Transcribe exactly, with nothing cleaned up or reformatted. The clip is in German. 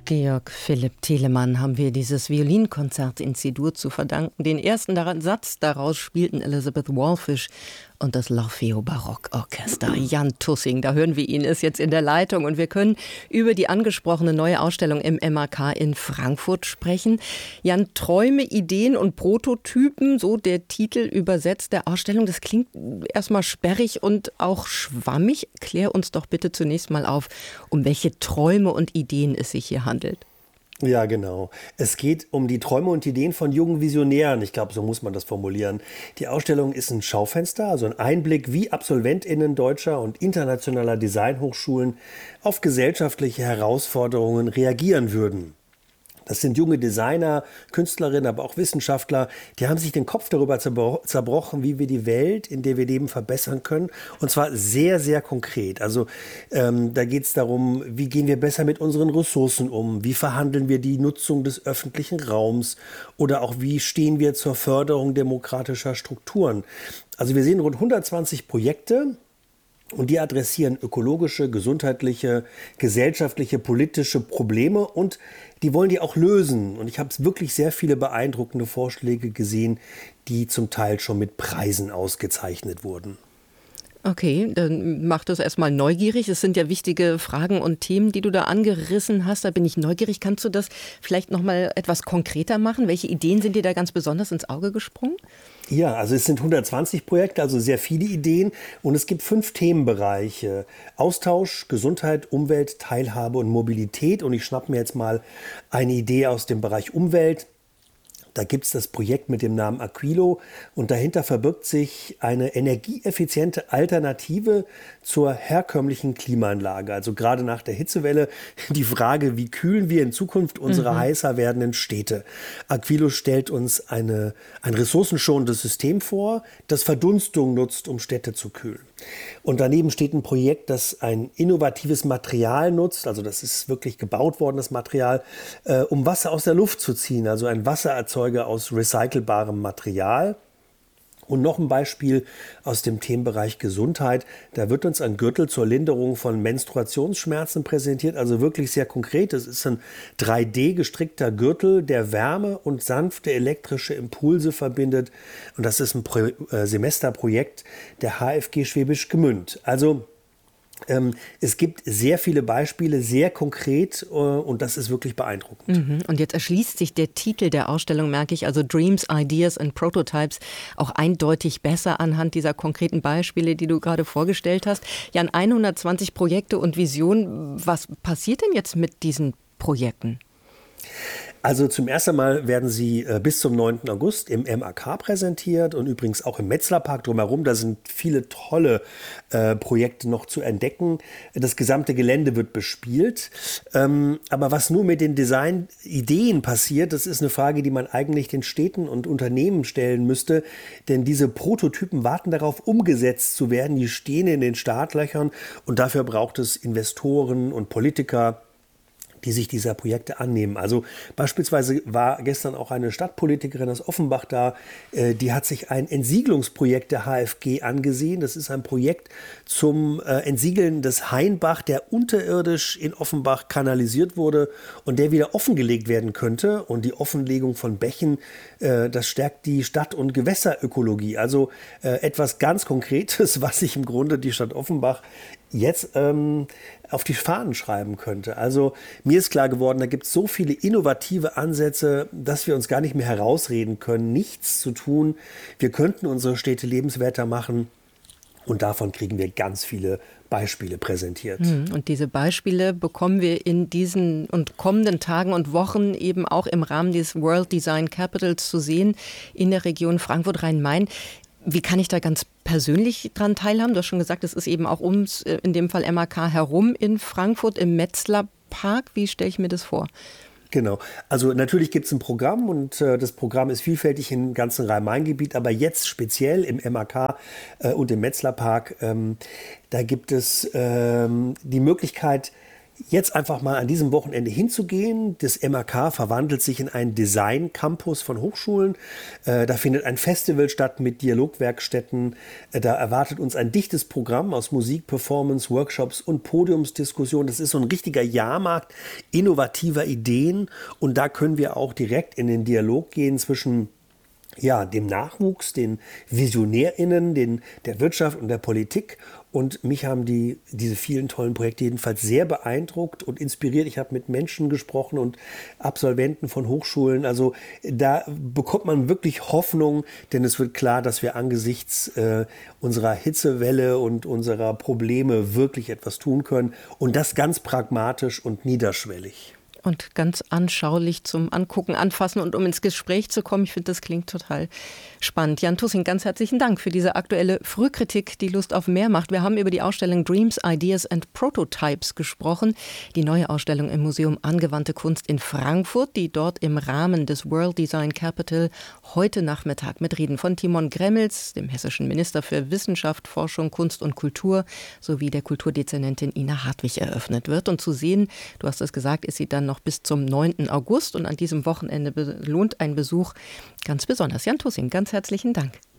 Georg Philipp Telemann haben wir dieses Violinkonzert in C-Dur zu verdanken. Den ersten Satz daraus spielten Elizabeth Wallfisch und das L'Orfeo Barockorchester. Jan Tussing, da hören wir ihn, ist jetzt in der Leitung und wir können über die angesprochene neue Ausstellung im M A K in Frankfurt sprechen. Jan, Träume, Ideen und Prototypen, so der Titel übersetzt der Ausstellung. Das klingt erstmal sperrig und auch schwammig. Klär uns doch bitte zunächst mal auf, um welche Träume und Ideen es sich hier handelt. Ja, genau. Es geht um die Träume und Ideen von jungen Visionären. Ich glaube, so muss man das formulieren. Die Ausstellung ist ein Schaufenster, also ein Einblick, wie AbsolventInnen deutscher und internationaler Designhochschulen auf gesellschaftliche Herausforderungen reagieren würden. Das sind junge Designer, Künstlerinnen, aber auch Wissenschaftler, die haben sich den Kopf darüber zerbrochen, wie wir die Welt, in der wir leben, verbessern können. Und zwar sehr, sehr konkret. Also ähm, da geht es darum, wie gehen wir besser mit unseren Ressourcen um? Wie verhandeln wir die Nutzung des öffentlichen Raums? Oder auch wie stehen wir zur Förderung demokratischer Strukturen? Also wir sehen rund hundertzwanzig Projekte. Und die adressieren ökologische, gesundheitliche, gesellschaftliche, politische Probleme und die wollen die auch lösen. Und ich habe wirklich sehr viele beeindruckende Vorschläge gesehen, die zum Teil schon mit Preisen ausgezeichnet wurden. Okay, dann macht das erstmal neugierig. Es sind ja wichtige Fragen und Themen, die du da angerissen hast. Da bin ich neugierig. Kannst du das vielleicht noch mal etwas konkreter machen? Welche Ideen sind dir da ganz besonders ins Auge gesprungen? Ja, also es sind hundertzwanzig Projekte, also sehr viele Ideen. Und es gibt fünf Themenbereiche. Austausch, Gesundheit, Umwelt, Teilhabe und Mobilität. Und ich schnappe mir jetzt mal eine Idee aus dem Bereich Umwelt. Da gibt es das Projekt mit dem Namen Aquilo und dahinter verbirgt sich eine energieeffiziente Alternative zur herkömmlichen Klimaanlage. Also gerade nach der Hitzewelle die Frage, wie kühlen wir in Zukunft unsere mhm. heißer werdenden Städte. Aquilo stellt uns eine, ein ressourcenschonendes System vor, das Verdunstung nutzt, um Städte zu kühlen. Und daneben steht ein Projekt, das ein innovatives Material nutzt, also das ist wirklich gebaut worden, das Material, äh, um Wasser aus der Luft zu ziehen, also ein Wassererzeuger aus recycelbarem Material. Und noch ein Beispiel aus dem Themenbereich Gesundheit. Da wird uns ein Gürtel zur Linderung von Menstruationsschmerzen präsentiert, also wirklich sehr konkret. Es ist ein drei D gestrickter Gürtel, der Wärme und sanfte elektrische Impulse verbindet. Und das ist ein Pro- äh, Semesterprojekt der H F G Schwäbisch Gmünd. Also Ähm, es gibt sehr viele Beispiele, sehr konkret äh, und das ist wirklich beeindruckend. Mhm. Und jetzt erschließt sich der Titel der Ausstellung, merke ich, also Dreams, Ideas and Prototypes, auch eindeutig besser anhand dieser konkreten Beispiele, die du gerade vorgestellt hast. Jan, hundertzwanzig Projekte und Visionen. Was passiert denn jetzt mit diesen Projekten? Also zum ersten Mal werden sie äh, bis zum neunten August im M A K präsentiert und übrigens auch im Metzlerpark drumherum. Da sind viele tolle äh, Projekte noch zu entdecken. Das gesamte Gelände wird bespielt. Ähm, aber was nur mit den Designideen passiert, das ist eine Frage, die man eigentlich den Städten und Unternehmen stellen müsste. Denn diese Prototypen warten darauf, umgesetzt zu werden. Die stehen in den Startlöchern und dafür braucht es Investoren und Politiker, die sich dieser Projekte annehmen. Also beispielsweise war gestern auch eine Stadtpolitikerin aus Offenbach da, äh, die hat sich ein Entsiegelungsprojekt der H F G angesehen. Das ist ein Projekt zum äh, Entsiegeln des Hainbach, der unterirdisch in Offenbach kanalisiert wurde und der wieder offengelegt werden könnte. Und die Offenlegung von Bächen, äh, das stärkt die Stadt- und Gewässerökologie. Also äh, etwas ganz Konkretes, was sich im Grunde die Stadt Offenbach jetzt ähm, auf die Fahnen schreiben könnte. Also mir ist klar geworden, da gibt es so viele innovative Ansätze, dass wir uns gar nicht mehr herausreden können, nichts zu tun. Wir könnten unsere Städte lebenswerter machen und davon kriegen wir ganz viele Beispiele präsentiert. Und diese Beispiele bekommen wir in diesen und kommenden Tagen und Wochen eben auch im Rahmen des World Design Capitals zu sehen in der Region Frankfurt-Rhein-Main. Wie kann ich da ganz persönlich dran teilhaben? Du hast schon gesagt, es ist eben auch ums, in dem Fall M A K herum in Frankfurt im Metzlerpark. Wie stelle ich mir das vor? Genau. Also natürlich gibt es ein Programm und äh, das Programm ist vielfältig im ganzen Rhein-Main-Gebiet, aber jetzt speziell im M A K äh, und im Metzlerpark, ähm, da gibt es ähm, die Möglichkeit, jetzt einfach mal an diesem Wochenende hinzugehen. Das M A K verwandelt sich in einen Design-Campus von Hochschulen. Äh, da findet ein Festival statt mit Dialogwerkstätten. Äh, da erwartet uns ein dichtes Programm aus Musik, Performance, Workshops und Podiumsdiskussionen. Das ist so ein richtiger Jahrmarkt innovativer Ideen. Und da können wir auch direkt in den Dialog gehen zwischen ja, dem Nachwuchs, den VisionärInnen, den, der Wirtschaft und der Politik. Und mich haben die, diese vielen tollen Projekte jedenfalls sehr beeindruckt und inspiriert. Ich habe mit Menschen gesprochen und Absolventen von Hochschulen. Also da bekommt man wirklich Hoffnung, denn es wird klar, dass wir angesichts äh, unserer Hitzewelle und unserer Probleme wirklich etwas tun können. Und das ganz pragmatisch und niederschwellig. Und ganz anschaulich zum Angucken, Anfassen und um ins Gespräch zu kommen. Ich finde, das klingt total spannend. Jan Tussing, ganz herzlichen Dank für diese aktuelle Frühkritik, die Lust auf mehr macht. Wir haben über die Ausstellung Dreams, Ideas and Prototypes gesprochen. Die neue Ausstellung im Museum Angewandte Kunst in Frankfurt, die dort im Rahmen des World Design Capital heute Nachmittag mit Reden von Timon Gremmels, dem hessischen Minister für Wissenschaft, Forschung, Kunst und Kultur, sowie der Kulturdezernentin Ina Hartwig eröffnet wird. Und zu sehen, du hast es gesagt, ist sie dann noch bis zum neunten August und an diesem Wochenende lohnt ein Besuch ganz besonders. Jan Tussing, ganz herzlichen Dank.